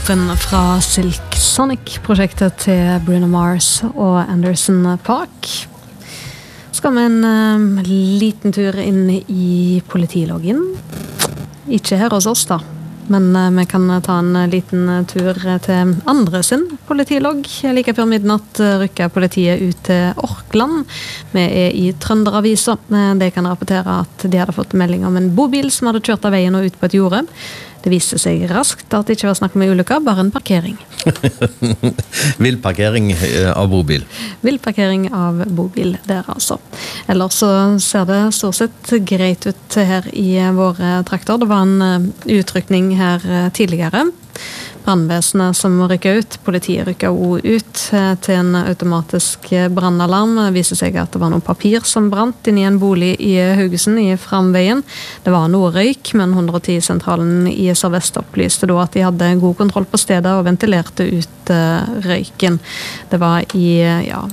Fra Silk Sonic-prosjektet til Bruno Mars og Anderson .Paak skal vi en liten tur inn i politiloggen. Ikke her hos oss da, men vi kan ta en liten tur til andre sin politilogg. Like før midnatt rykker politiet ut til Orkland. Vi i Trønderavisa. De kan rapportere at de hadde fått melding om en bobil som hadde kjørt av veien og ut på et jorde. Det viste seg raskt at det ikke var snakk om en ulykke, bare en parkering. Villparkering av bobil. Villparkering av bobil der altså. Ellers så ser det stort sett greit ut her i våre trakter. Det var en utrykning her tidligere. Brandvesenet som rykket ut, politiet rykket også ut til en automatisk brandalarm. Det viser seg at det var noen papir som brant inn i en bolig i Haugesund i Framveien. Det var noe røyk, men 110-sentralen i Sør-Vest opplyste da at de hadde god kontroll på stedet og ventilerte ut røyken. Det var i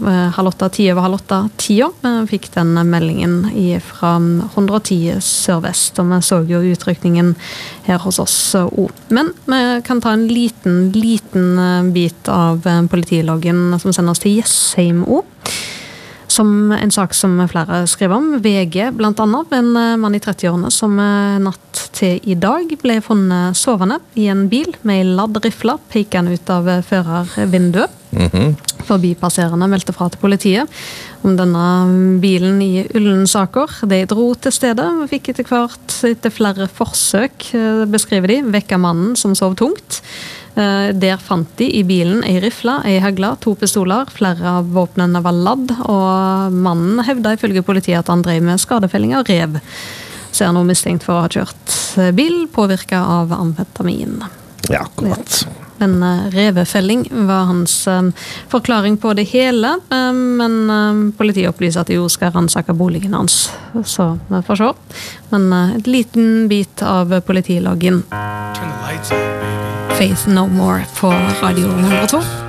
7:30 vi fikk den meldingen fra 110 Sør-Vest, og vi så jo utrykningen her hos oss også. Men vi kan ta en liten bit av politiloggen som sendes til Jessheim også. Som en sak som flere skriver om. VG blant annet, en mann i 30-årene som natt til i dag ble funnet sovende i en bil med en laddrifle pekende ut av førervinduet. Forbipasserende meldte fra til politiet om denne bilen i Ullensaker. De dro til stedet og fikk etter flere forsøk, beskriver de, vekket mannen som sov tungt. Der fant de i bilen en rifle, en hagle, 2 pistoler, flere av våpnene var ladd, og mannen hevdet ifølge politiet at han drev med skadefelling av rev. Så er han nå mistenkt for å ha kjørt bil påvirket av amfetamin. Ja, akkurat. Men revefelling var hans forklaring på det hele, men politiet opplyser at de jo skal ransake boligen hans. Så vi får se. Men et liten bit av politiloggen. Faith No More på Radio 102.